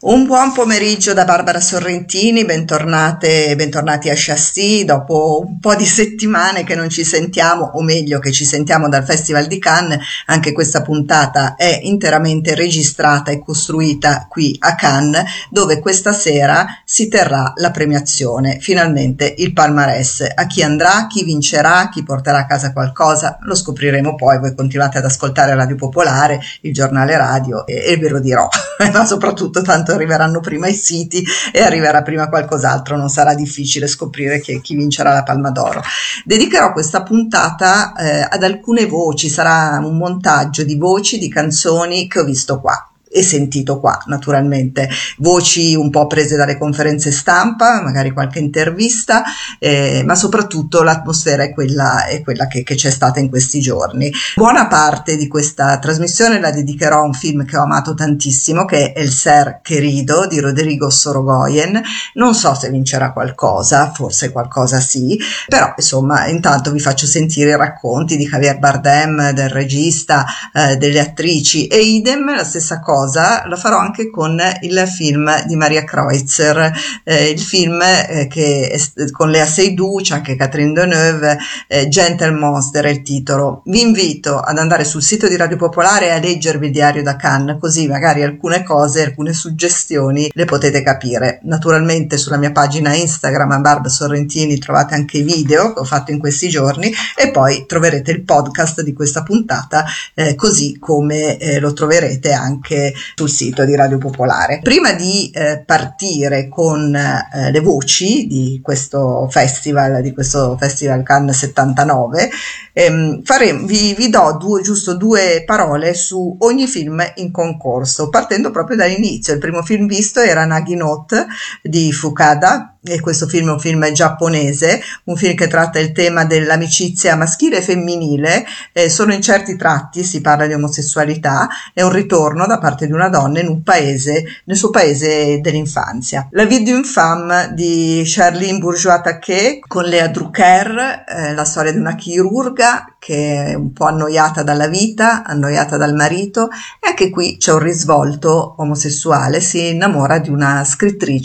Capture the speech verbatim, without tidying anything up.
Un buon pomeriggio da Barbara Sorrentini, bentornate e bentornati a Chassis dopo un po' di settimane che non ci sentiamo, o meglio che ci sentiamo dal Festival di Cannes. Anche questa puntata è interamente registrata e costruita qui a Cannes, dove questa sera si terrà la premiazione, finalmente il palmarès. A chi andrà, chi vincerà, chi porterà a casa qualcosa, lo scopriremo poi. Voi continuate ad ascoltare Radio Popolare, il giornale radio, e, e ve lo dirò, ma soprattutto tanto arriveranno prima i siti e arriverà prima qualcos'altro, non sarà difficile scoprire che, chi vincerà la Palma d'Oro. Dedicherò questa puntata eh, ad alcune voci, sarà un montaggio di voci, di canzoni che ho visto qua e sentito qua, naturalmente, voci un po' prese dalle conferenze stampa, magari qualche intervista, eh, ma soprattutto l'atmosfera è quella, è quella che, che c'è stata in questi giorni. Buona parte di questa trasmissione la dedicherò a un film che ho amato tantissimo, che è El Ser Querido di Rodrigo Sorogoyen. Non so se vincerà qualcosa, forse qualcosa sì, però insomma intanto vi faccio sentire i racconti di Javier Bardem, del regista, eh, delle attrici, e idem la stessa cosa la farò anche con il film di Maria Kreutzer, eh, il film eh, che è con Lea Seydoux, c'è anche Catherine Deneuve, eh, Gentle Monster è il titolo. Vi invito ad andare sul sito di Radio Popolare e a leggervi il diario da Cannes, così magari alcune cose, alcune suggestioni le potete capire. Naturalmente sulla mia pagina Instagram Barb Sorrentini trovate anche i video che ho fatto in questi giorni, e poi troverete il podcast di questa puntata, eh, così come eh, lo troverete anche sul sito di Radio Popolare. Prima di eh, partire con eh, le voci di questo festival, di questo Festival Cannes settantanove, ehm, fare, vi, vi do due, giusto due parole su ogni film in concorso, partendo proprio dall'inizio. Il primo film visto era Naginot di Fukada, e questo film è un film giapponese, un film che tratta il tema dell'amicizia maschile e femminile, eh, solo in certi tratti si parla di omosessualità, è un ritorno da parte di una donna in un paese, nel suo paese dell'infanzia. La vie d'une femme di Charlene Bourgeois-Taquet con Lea Drucker, eh, la storia di una chirurga che è un po' annoiata dalla vita, annoiata dal marito, e anche qui c'è un risvolto omosessuale, si innamora di una scrittrice